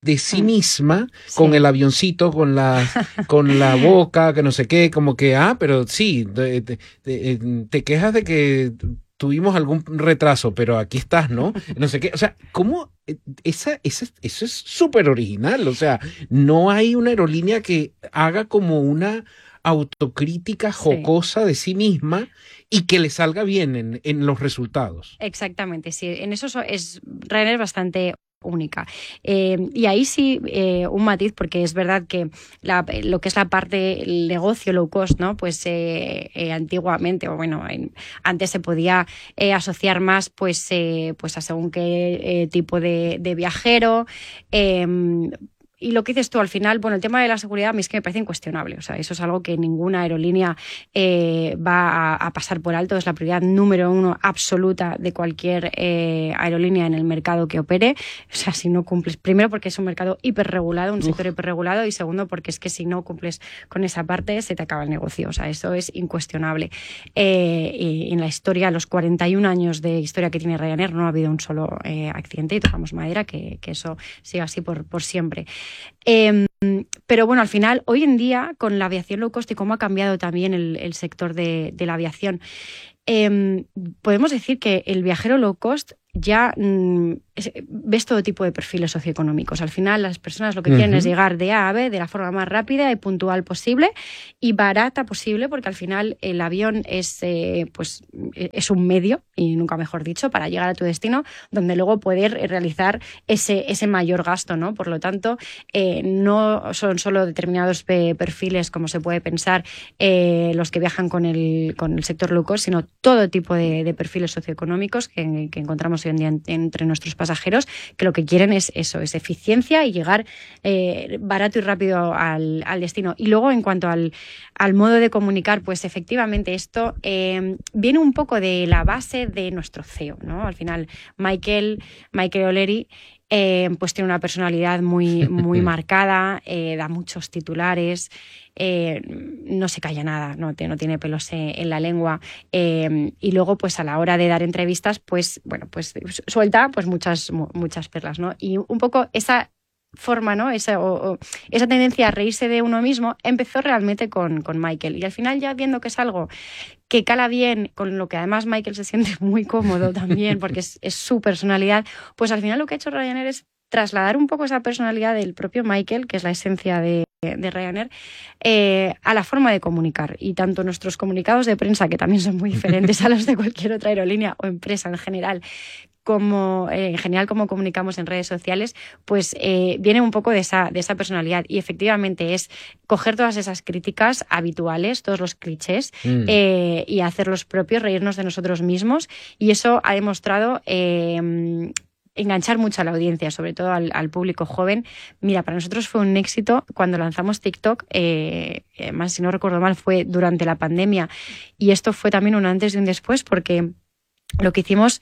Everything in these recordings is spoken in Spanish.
de sí misma, con el avioncito, con la boca, que no sé qué, como que, pero sí, te quejas de que tuvimos algún retraso, pero aquí estás, ¿no? No sé qué, o sea, ¿cómo? Eso es súper original, o sea, no hay una aerolínea que haga como una autocrítica jocosa de sí misma y que le salga bien en los resultados. Exactamente, sí, en eso es Ryanair bastante única. Y ahí sí, un matiz, porque es verdad que lo que es la parte, el negocio low cost, ¿no? Pues antiguamente, o bueno, antes se podía asociar más pues a según qué tipo de viajero. Y lo que dices tú al final, bueno, el tema de la seguridad a mí es que me parece incuestionable. O sea, eso es algo que ninguna aerolínea va a pasar por alto. Es la prioridad número uno absoluta de cualquier aerolínea en el mercado que opere. O sea, si no cumples, primero porque es un mercado hiperregulado, un sector hiperregulado, y segundo porque es que si no cumples con esa parte se te acaba el negocio. O sea, eso es incuestionable. Y en la historia, los 41 años de historia que tiene Ryanair, no ha habido un solo accidente, y tocamos madera que eso siga así por siempre. Pero bueno, al final, hoy en día, con la aviación low cost y cómo ha cambiado también el sector de la aviación, podemos decir que el viajero low cost ya ves todo tipo de perfiles socioeconómicos. Al final, las personas lo que quieren es llegar de A a B de la forma más rápida y puntual posible y barata posible, porque al final el avión es un medio, y nunca mejor dicho, para llegar a tu destino, donde luego poder realizar ese mayor gasto, ¿no? Por lo tanto, no son solo determinados perfiles, como se puede pensar, los que viajan con el sector low cost, sino todo tipo de perfiles socioeconómicos que encontramos hoy en día entre nuestros pasajeros, que lo que quieren es eso, es eficiencia y llegar barato y rápido al destino. Y luego, en cuanto al modo de comunicar, pues efectivamente esto viene un poco de la base de nuestro CEO, ¿no? Al final, Michael O'Leary pues tiene una personalidad muy, muy marcada, da muchos titulares, no se calla nada, no tiene pelos en la lengua, y luego pues a la hora de dar entrevistas pues bueno, pues suelta pues muchas perlas, ¿no? Y un poco esa forma, ¿no? Esa tendencia a reírse de uno mismo empezó realmente con Michael, y al final, ya viendo que es algo que cala bien, con lo que además Michael se siente muy cómodo también, porque es su personalidad, pues al final lo que ha hecho Ryanair es trasladar un poco esa personalidad del propio Michael, que es la esencia de Ryanair, a la forma de comunicar. Y tanto nuestros comunicados de prensa, que también son muy diferentes a los de cualquier otra aerolínea o empresa en general, como en general como comunicamos en redes sociales, pues viene un poco de esa personalidad, y efectivamente es coger todas esas críticas habituales, todos los clichés, y hacer los propios, reírnos de nosotros mismos, y eso ha demostrado enganchar mucho a la audiencia, sobre todo al público joven. Mira, para nosotros fue un éxito cuando lanzamos TikTok, además, si no recuerdo mal, fue durante la pandemia, y esto fue también un antes y un después, porque lo que hicimos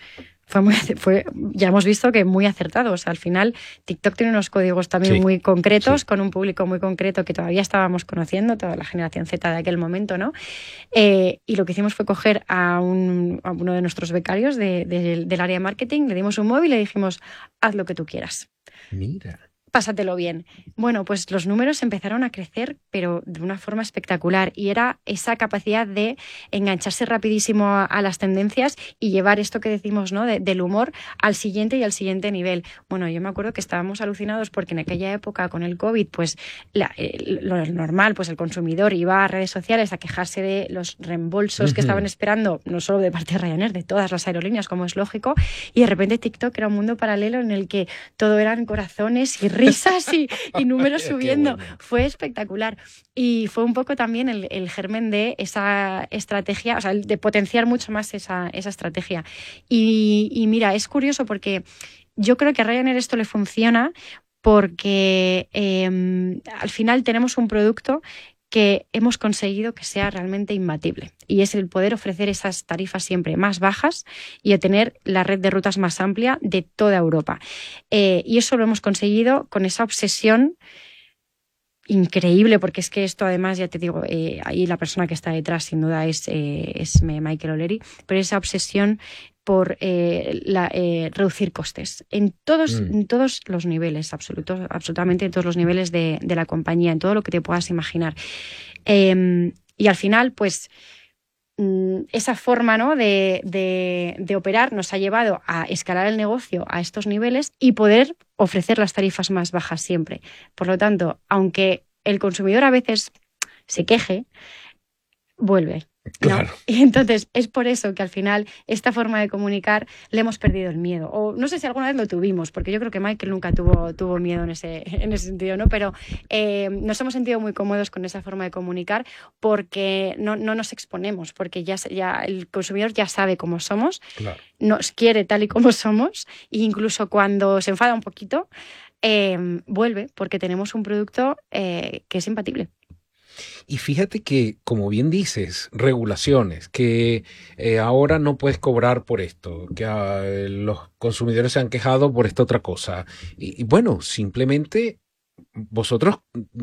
ya hemos visto que muy acertado. O sea, al final TikTok tiene unos códigos también muy concretos, con un público muy concreto que todavía estábamos conociendo, toda la generación Z de aquel momento, ¿no? Y lo que hicimos fue coger a uno de nuestros becarios del área de marketing, le dimos un móvil y le dijimos: haz lo que tú quieras. Mira. Pásatelo bien. Bueno, pues los números empezaron a crecer, pero de una forma espectacular, y era esa capacidad de engancharse rapidísimo a las tendencias y llevar esto que decimos, ¿no? del humor al siguiente y al siguiente nivel. Bueno, yo me acuerdo que estábamos alucinados porque en aquella época, con el COVID, pues lo normal, pues el consumidor iba a redes sociales a quejarse de los reembolsos que estaban esperando, no solo de parte de Ryanair, de todas las aerolíneas, como es lógico, y de repente TikTok era un mundo paralelo en el que todo eran corazones y risas y números subiendo. Bueno. Fue espectacular, y fue un poco también el germen de esa estrategia, o sea, de potenciar mucho más esa estrategia. Y mira, es curioso porque yo creo que a Ryanair esto le funciona porque al final tenemos un producto que hemos conseguido que sea realmente imbatible, y es el poder ofrecer esas tarifas siempre más bajas y a tener la red de rutas más amplia de toda Europa. Y eso lo hemos conseguido con esa obsesión increíble, porque es que esto además, ya te digo, ahí la persona que está detrás sin duda es Michael O'Leary, pero esa obsesión por reducir costes en todos los niveles, absolutamente en todos los niveles de la compañía, en todo lo que te puedas imaginar. Y al final, pues esa forma, ¿no?, de operar nos ha llevado a escalar el negocio a estos niveles y poder ofrecer las tarifas más bajas siempre. Por lo tanto, aunque el consumidor a veces se queje, vuelve, ¿no? Claro. Y entonces es por eso que al final esta forma de comunicar le hemos perdido el miedo. O no sé si alguna vez lo tuvimos, porque yo creo que Michael nunca tuvo miedo en ese sentido, ¿no? Pero nos hemos sentido muy cómodos con esa forma de comunicar porque no nos exponemos, porque ya el consumidor ya sabe cómo somos, Claro. Nos quiere tal y como somos, e incluso cuando se enfada un poquito, vuelve porque tenemos un producto que es impatible. Y fíjate que, como bien dices, regulaciones, que ahora no puedes cobrar por esto, que los consumidores se han quejado por esta otra cosa. Y bueno, simplemente vosotros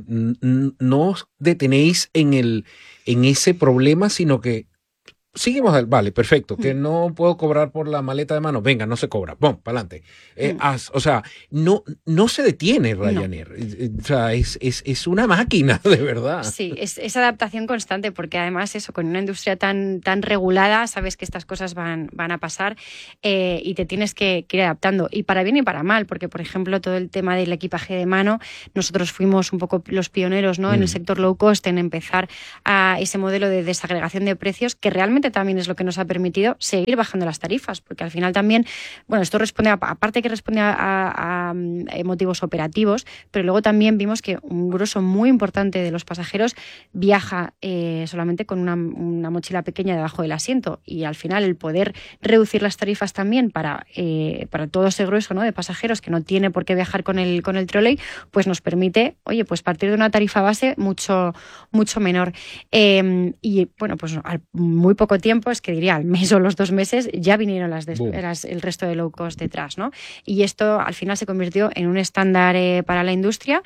no os detenéis en ese problema, sino que seguimos, vale, perfecto, que no puedo cobrar por la maleta de mano, venga, no se cobra, ¡pum!, para adelante. O sea, no se detiene Ryanair, no. O sea, es una máquina, de verdad. Sí, es adaptación constante, porque además eso, con una industria tan regulada, sabes que estas cosas van a pasar y te tienes que ir adaptando, y para bien y para mal, porque por ejemplo todo el tema del equipaje de mano, nosotros fuimos un poco los pioneros, ¿no?, en el sector low cost, en empezar a ese modelo de desagregación de precios, que realmente también es lo que nos ha permitido seguir bajando las tarifas, porque al final también, bueno, esto responde, aparte que responde a motivos operativos, pero luego también vimos que un grueso muy importante de los pasajeros viaja solamente con una mochila pequeña debajo del asiento, y al final el poder reducir las tarifas también para todo ese grueso, ¿no?, de pasajeros que no tiene por qué viajar con el trolley, pues nos permite, oye, pues partir de una tarifa base mucho menor. Y bueno, pues al muy poco tiempo, es que diría al mes o los 2 meses, ya vinieron el resto de low cost detrás, ¿no? Y esto al final se convirtió en un estándar para la industria,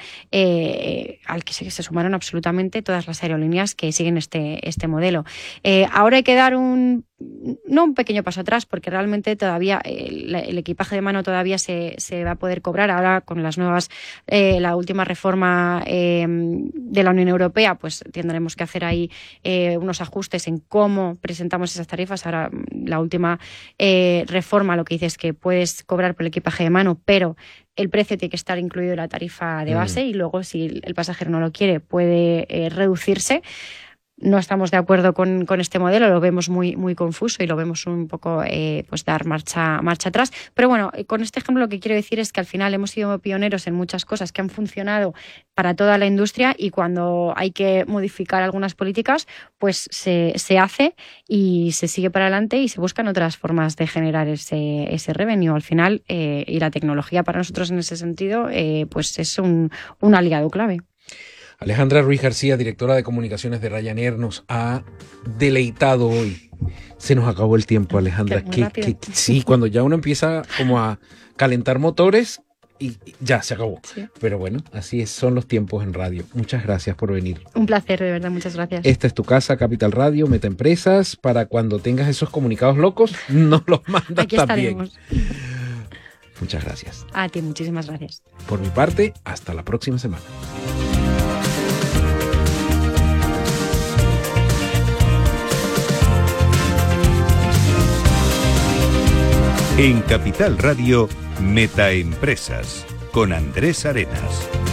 al que se sumaron absolutamente todas las aerolíneas que siguen este modelo. Ahora hay que dar no un pequeño paso atrás, porque realmente todavía el equipaje de mano todavía se va a poder cobrar. Ahora con las nuevas, la última reforma de la Unión Europea, pues tendremos que hacer ahí unos ajustes en cómo presentamos esas tarifas. Ahora la última reforma lo que dice es que puedes cobrar por el equipaje de mano, pero el precio tiene que estar incluido en la tarifa de base, y luego si el pasajero no lo quiere puede reducirse. No estamos de acuerdo con este modelo, lo vemos muy confuso y lo vemos un poco pues dar marcha atrás. Pero bueno, con este ejemplo lo que quiero decir es que al final hemos sido pioneros en muchas cosas que han funcionado para toda la industria, y cuando hay que modificar algunas políticas, pues se hace y se sigue para adelante y se buscan otras formas de generar ese revenue al final, y la tecnología para nosotros en ese sentido pues es un aliado clave. Alejandra Ruiz García, directora de comunicaciones de Ryanair, nos ha deleitado hoy. Se nos acabó el tiempo, Alejandra. Sí, cuando ya uno empieza como a calentar motores y ya se acabó. Sí. Pero bueno, así son los tiempos en radio. Muchas gracias por venir. Un placer, de verdad, muchas gracias. Esta es tu casa, Capital Radio, Meta Empresas. Para cuando tengas esos comunicados locos, nos los mandas Aquí también. Estaremos. Muchas gracias. A ti, muchísimas gracias. Por mi parte, hasta la próxima semana. En Capital Radio, Meta Empresas, con Andrés Arenas.